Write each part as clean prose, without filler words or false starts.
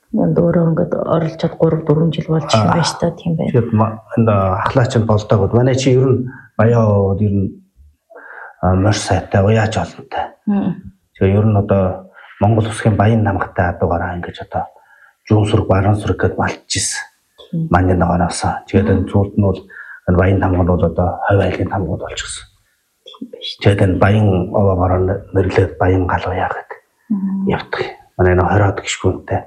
Өөрөө ингээд оролцоод 3-4 жил болж байна шүү дээ тийм байна. Тэгээд энэ ахлаач нь болдоогод манай чи ер нь баяа ер нь мөр сайтай уяач олонтой. Тэгээд ер нь одоо Монгол Улсын баян намгатай адуугаараа ингэж одоо зүүн сүрэг баруун сүрэг гэдээ малтчихсэн. Манай ногоноос. Тэгээд энэ зүйлд нь бол энэ баян намг нь бол одоо хувь айлын намгууд болчихсон. Тийм байна шүү. Тэгээд энэ баян овоогоор нэрлээд баян галуу яагаад явдаг. Манай энэ 20-од гишгүүнтэй.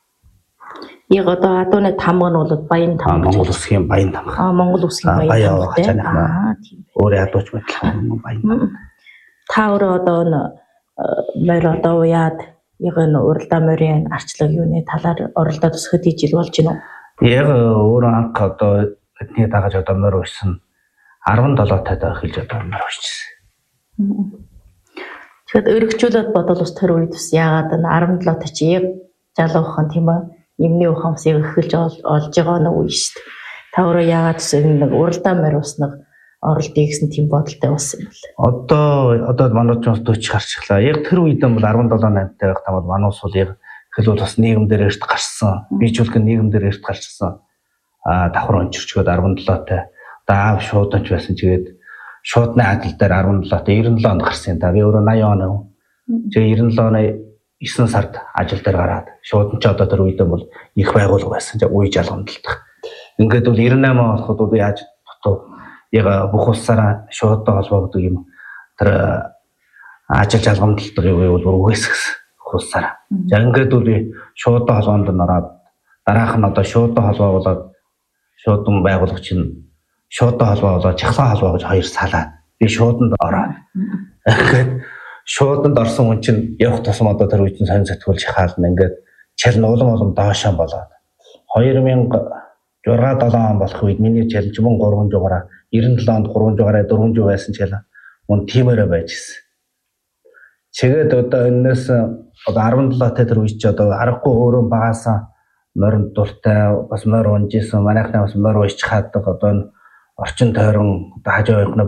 Яг одоо адууны тамга нь бол баян тамга. Монгол Улсын баян тамга. Монгол Улсын баян тамга тийм. Өөрөө ядууч мэтлэн баян. Та өөрөө одоо морь одоо уяад яг энэ уралдаа морийн арчлаг юуны талаар оролдоод ус хэдий жил болж байна уу? Яг өөрөө анх одоо эдний дагаж одоо морь уйсан 17 таад эхэлж одоо морь уйчихсан. Тэгэхэд өргөжүүлээд бодвол ус тэр үед бас яагаад энэ 17 таа чи яг залуухан тийм ээ юмны ухамсыг эхэлж олж байгаа нэг үе шүү дээ. Та өөрөө яагаад нэг уралдаа морь уснаг оролдъё гэсэн тийм бодолтой болсон юм бэ? Одоо манай ч 40 гарчихлаа. Яг тэр үед нь бол 17-8 таах тамад манус бол яг хэл бол бас нийгэмдэр эрт гарсан. Бичүүлгэн нийгэмдэр эрт гарчсан. Давхар ончирчгоод 17-тай. Одоо аав шууданч байсан чигээд шуудны адил дээр 17-тай 97 онд гарсан юм да. Би өөрөө 80 он. Тэгээ 97 оны 9 сард ажил дээр гараад шууданч одоо тэр үед бол их байгуулга байсан. Үе жалгамдалдах. Ингээд бол 98 болоход бол яаж дутуу яг бүх улсаараа шуудтай холбогддог юм тэр ажил жалгамдалдаг юу бол үгээсгсэн улсаараа. За ингээд бол шуудтай холбоонд ороод дараах нь одоо шуудтай холбоо болоод шуудан байгуулагч нь шуудтай холбоо болоод чахлаа холбоо гэж хоёр салаад би шууданд ороод ингээд шууданд орсон хүн чинь явах тусам одоо тэр үеийн сонин сэтгүүлж хаална ингээд чалн улам доошоо болоод 2006-7 он болох үед миний чалж мөн 3 жугаараа 97 онд 3 жугаараа 4 жуг байсан чалаа мөн тиймэрэ байжсэн. Тэгээд одоо энэс одоо 17 тэр үе чи одоо аргагүй өөрөө багаасаа морин дуртай бас морь унжсэн манайхнаа бас морь уйч хаадаг одоо орчин тойрон одоо хажуу явахна